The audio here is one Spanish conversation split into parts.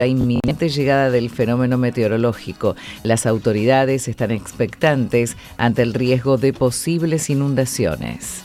la inminente llegada del fenómeno meteorológico. Las autoridades están expectantes ante el riesgo de posibles inundaciones.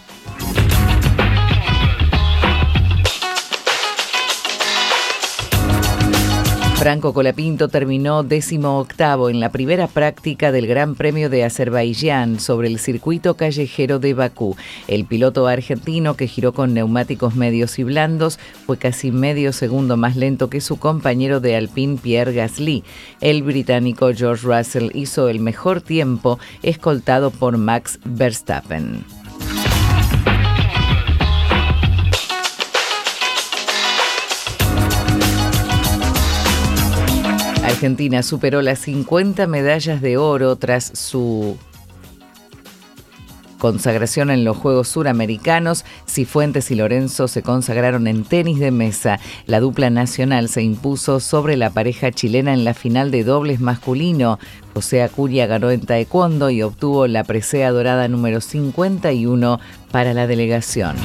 Franco Colapinto terminó 18º en la primera práctica del Gran Premio de Azerbaiyán sobre el circuito callejero de Bakú. El piloto argentino, que giró con neumáticos medios y blandos, fue casi medio segundo más lento que su compañero de Alpine Pierre Gasly. El británico George Russell hizo el mejor tiempo, escoltado por Max Verstappen. Argentina superó las 50 medallas de oro tras su consagración en los Juegos Suramericanos. Cifuentes y Lorenzo se consagraron en tenis de mesa. La dupla nacional se impuso sobre la pareja chilena en la final de dobles masculino. José Acuña ganó en taekwondo y obtuvo la presea dorada número 51 para la delegación.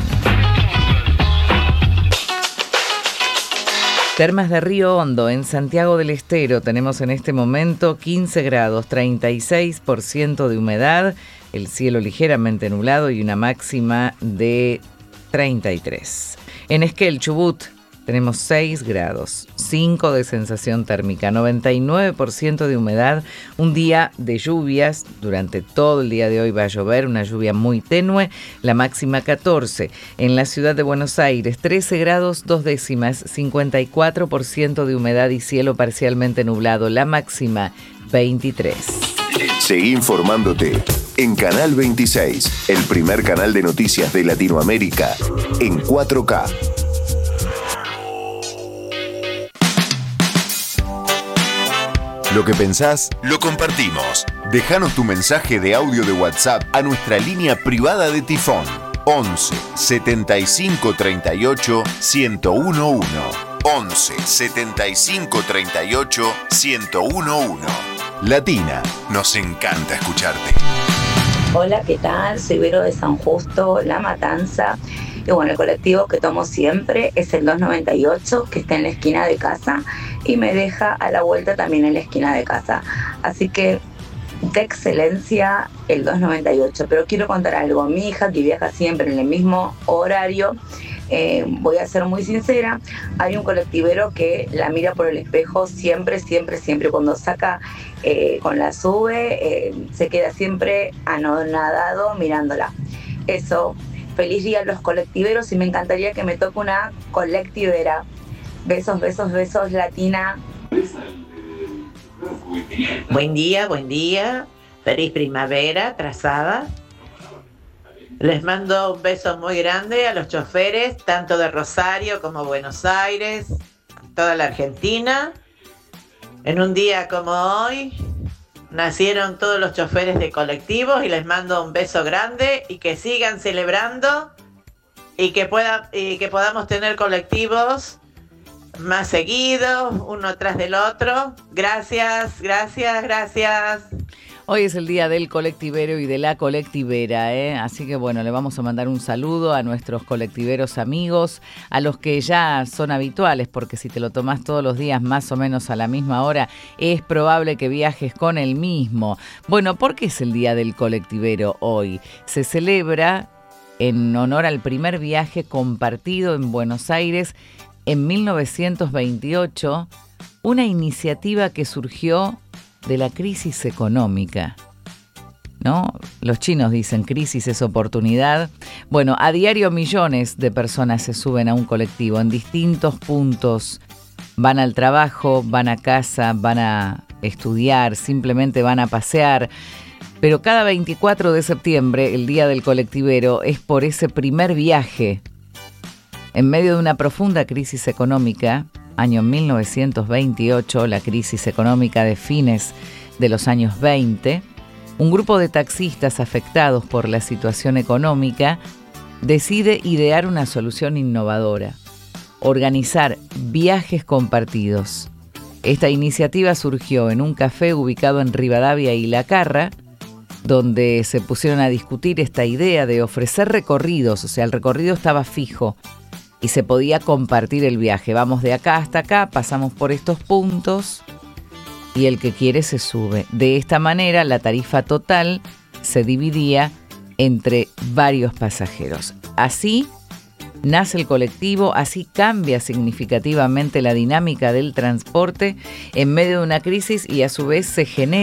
Termas de Río Hondo, en Santiago del Estero, tenemos en este momento 15 grados, 36% de humedad, el cielo ligeramente nublado y una máxima de 33. En Esquel, Chubut, tenemos 6 grados, 5 de sensación térmica, 99% de humedad, un día de lluvias. Durante todo el día de hoy va a llover, una lluvia muy tenue, la máxima 14. En la ciudad de Buenos Aires, 13 grados 2 décimas, 54% de humedad y cielo parcialmente nublado, la máxima 23. Seguí informándote en Canal 26, el primer canal de noticias de Latinoamérica en 4K. Lo que pensás, lo compartimos. Déjanos tu mensaje de audio de WhatsApp a nuestra línea privada de Tifón. 11 75 38 1011. 11 75 38 1011. Latina, nos encanta escucharte. Hola, ¿qué tal? Soy Vero de San Justo, La Matanza. Y bueno, el colectivo que tomo siempre es el 298, que está en la esquina de casa y me deja a la vuelta también en la esquina de casa. Así que de excelencia el 298. Pero quiero contar algo. Mi hija, que viaja siempre en el mismo horario, voy a ser muy sincera, hay un colectivero que la mira por el espejo siempre. Cuando saca con la sube, se queda siempre anonadado mirándola. Eso. Feliz día a los colectiveros y me encantaría que me toque una colectivera. Besos, Latina. Buen día. Feliz primavera, trazada. Les mando un beso muy grande a los choferes, tanto de Rosario como Buenos Aires, toda la Argentina. En un día como hoy, nacieron todos los choferes de colectivos y les mando un beso grande y que sigan celebrando y que podamos tener colectivos más seguidos, uno tras del otro. Gracias. Hoy es el día del colectivero y de la colectivera, así que bueno, le vamos a mandar un saludo a nuestros colectiveros amigos, a los que ya son habituales, porque si te lo tomás todos los días más o menos a la misma hora, es probable que viajes con el mismo. Bueno, ¿por qué es el día del colectivero hoy? Se celebra en honor al primer viaje compartido en Buenos Aires en 1928, una iniciativa que surgió de la crisis económica, ¿no? Los chinos dicen crisis es oportunidad. Bueno, a diario millones de personas se suben a un colectivo en distintos puntos. Van al trabajo, van a casa, van a estudiar, simplemente van a pasear. Pero cada 24 de septiembre, el día del colectivero, es por ese primer viaje. En medio de una profunda crisis económica, año 1928, la crisis económica de fines de los años 20, un grupo de taxistas afectados por la situación económica decide idear una solución innovadora: organizar viajes compartidos. Esta iniciativa surgió en un café ubicado en Rivadavia y La Carra, donde se pusieron a discutir esta idea de ofrecer recorridos, o sea, el recorrido estaba fijo, y se podía compartir el viaje. Vamos de acá hasta acá, pasamos por estos puntos y el que quiere se sube. De esta manera la tarifa total se dividía entre varios pasajeros. Así nace el colectivo, así cambia significativamente la dinámica del transporte en medio de una crisis y a su vez se genera